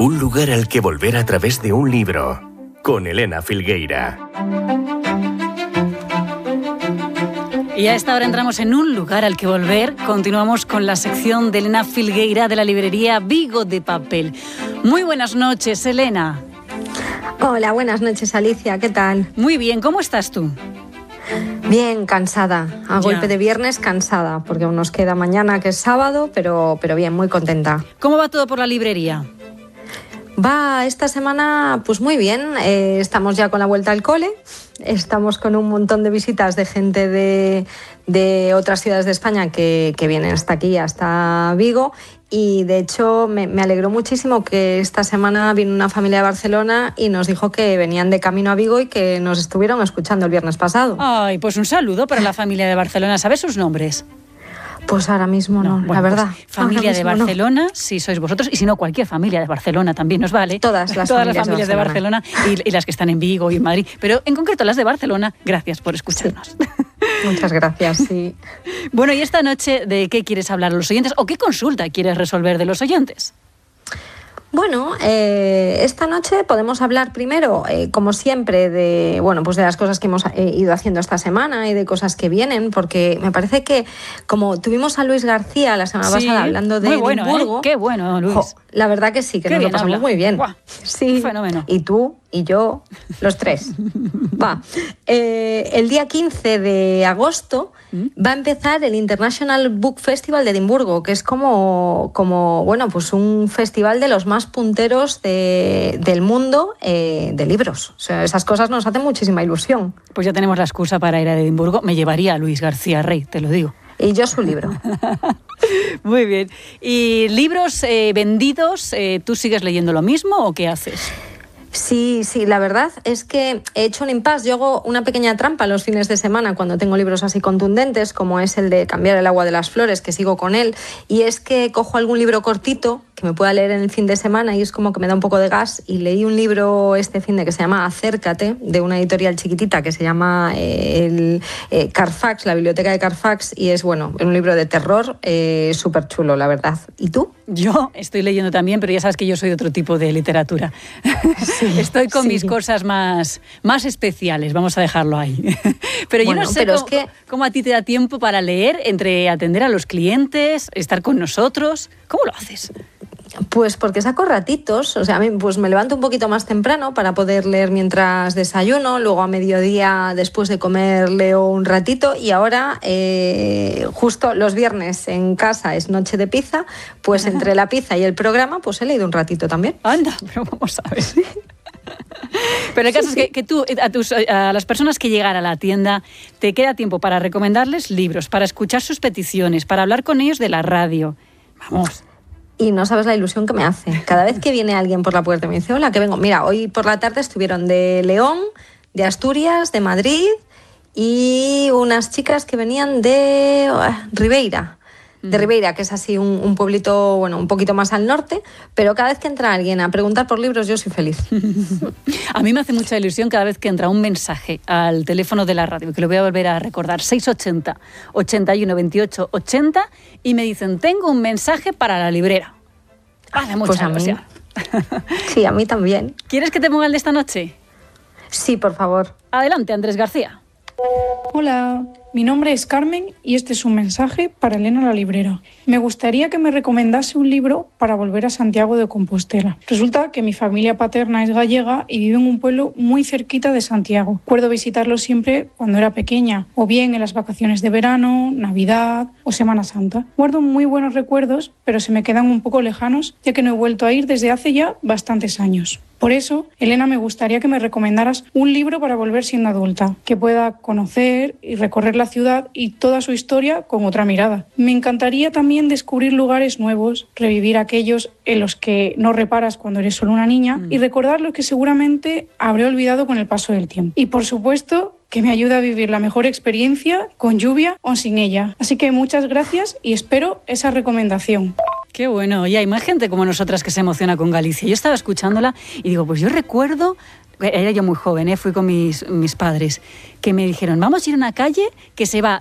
Un lugar al que volver a través de un libro, con Elena Filgueira. Y a esta hora entramos en un lugar al que volver. Continuamos con la sección de Elena Filgueira de la librería Vigo de Papel. Muy buenas noches, Elena. Hola, buenas noches, Alicia. ¿Qué tal? Muy bien, ¿cómo estás tú? Bien, cansada. A golpe de viernes, cansada, porque aún nos queda mañana, que es sábado, pero bien, muy contenta. ¿Cómo va todo por la librería? Va esta semana pues muy bien, estamos ya con la vuelta al cole, estamos con un montón de visitas de gente de otras ciudades de España que vienen hasta aquí, hasta Vigo, y de hecho me alegró muchísimo que esta semana vino una familia de Barcelona y nos dijo que venían de camino a Vigo y que nos estuvieron escuchando el viernes pasado. Ay, pues un saludo para la familia de Barcelona. ¿Sabes sus nombres? Pues ahora mismo no, bueno, la verdad. Pues familia de Barcelona, no. Si sois vosotros, y si no, cualquier familia de Barcelona también nos vale. Todas las familias de Barcelona y las que están en Vigo y en Madrid. Pero en concreto las de Barcelona, gracias por escucharnos. Sí. Muchas gracias, sí. Bueno, y esta noche, ¿de qué quieres hablar a los oyentes o qué consulta quieres resolver de los oyentes? Bueno, esta noche podemos hablar primero, como siempre, de las cosas que hemos ido haciendo esta semana y de cosas que vienen, porque me parece que como tuvimos a Luis García la semana pasada hablando de Edimburgo, qué bueno, Luis. La verdad que sí, que nos lo pasamos muy bien. Buah, sí, fenómeno. Y tú y yo, los tres. El día 15 de agosto va a empezar el International Book Festival de Edimburgo, que es como un festival de los más punteros del mundo de libros. O sea, esas cosas nos hacen muchísima ilusión. Pues ya tenemos la excusa para ir a Edimburgo. Me llevaría a Luis García Rey, te lo digo. Y yo su libro. Muy bien. ¿Y libros vendidos, tú sigues leyendo lo mismo o qué haces? Sí, la verdad es que he hecho un impasse. Yo hago una pequeña trampa los fines de semana cuando tengo libros así contundentes, como es el de Cambiar el agua de las flores, que sigo con él, y es que cojo algún libro cortito que me pueda leer en el fin de semana y es como que me da un poco de gas, y leí un libro este fin de que se llama Acércate, de una editorial chiquitita que se llama Carfax, la biblioteca de Carfax, y es un libro de terror súper chulo, la verdad. ¿Y tú? Yo estoy leyendo también, pero ya sabes que yo soy de otro tipo de literatura. Sí, estoy con mis cosas más especiales, vamos a dejarlo ahí. Pero yo no sé cómo a ti te da tiempo para leer, entre atender a los clientes, estar con nosotros. ¿Cómo lo haces? Pues porque saco ratitos, o sea, a mí pues me levanto un poquito más temprano para poder leer mientras desayuno, luego a mediodía después de comer leo un ratito, y ahora justo los viernes en casa es noche de pizza, pues entre la pizza y el programa pues he leído un ratito también. Anda, pero vamos a ver. Pero el caso es que tú, a las personas que llegan a la tienda, te queda tiempo para recomendarles libros, para escuchar sus peticiones, para hablar con ellos de la radio. Vamos. Y no sabes la ilusión que me hace. Cada vez que viene alguien por la puerta y me dice, hola, que vengo. Mira, hoy por la tarde estuvieron de León, de Asturias, de Madrid y unas chicas que venían de Ribeira. De Ribeira, que es así un pueblito, un poquito más al norte, pero cada vez que entra alguien a preguntar por libros, yo soy feliz. A mí me hace mucha ilusión cada vez que entra un mensaje al teléfono de la radio, que lo voy a volver a recordar, 680 81 28 80, y me dicen, tengo un mensaje para la librera. Vale, mucha ilusión. Sí, a mí también. ¿Quieres que te ponga el de esta noche? Sí, por favor. Adelante, Andrés García. Hola, mi nombre es Carmen y este es un mensaje para Elena la librera. Me gustaría que me recomendase un libro para volver a Santiago de Compostela. Resulta que mi familia paterna es gallega y vive en un pueblo muy cerquita de Santiago. Recuerdo visitarlo siempre cuando era pequeña, o bien en las vacaciones de verano, Navidad o Semana Santa. Guardo muy buenos recuerdos, pero se me quedan un poco lejanos, ya que no he vuelto a ir desde hace ya bastantes años. Por eso, Elena, me gustaría que me recomendaras un libro para volver siendo adulta, que pueda conocer y recorrer la ciudad y toda su historia con otra mirada. Me encantaría también descubrir lugares nuevos, revivir aquellos en los que no reparas cuando eres solo una niña y recordar lo que seguramente habré olvidado con el paso del tiempo. Y por supuesto, que me ayude a vivir la mejor experiencia con lluvia o sin ella. Así que muchas gracias y espero esa recomendación. Qué bueno. Y hay más gente como nosotras que se emociona con Galicia. Yo estaba escuchándola y digo, pues yo recuerdo, era yo muy joven, fui con mis padres, que me dijeron, vamos a ir a una calle que se va